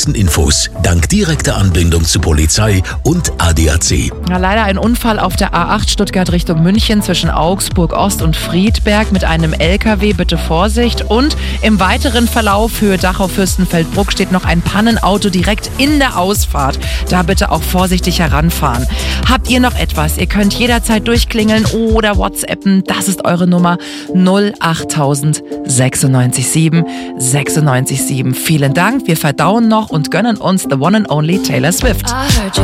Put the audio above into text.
neuesten Infos dank direkter Anbindung zu Polizei und ADAC. Ja, leider ein Unfall auf der A8 Stuttgart Richtung München zwischen Augsburg Ost und Friedberg mit einem LKW. Bitte Vorsicht. Und im weiteren Verlauf Höhe Dachau-Fürstenfeldbruck steht noch ein Pannenauto direkt in der Ausfahrt. Da bitte auch vorsichtig heranfahren. Habt ihr noch etwas? Ihr könnt jederzeit durchklingeln oder WhatsAppen. Das ist eure Nummer 08000 96 7 96 7. Vielen Dank. Wir verdauen noch und gönnen uns the one and only Taylor Swift.